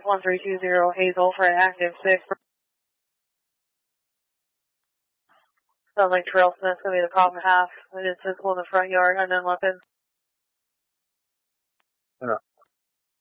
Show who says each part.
Speaker 1: 1320 Hazel for an active 6. Sounds like Trail Smith's going to be the top half. It is visible in the front yard, unknown weapon.
Speaker 2: Yeah.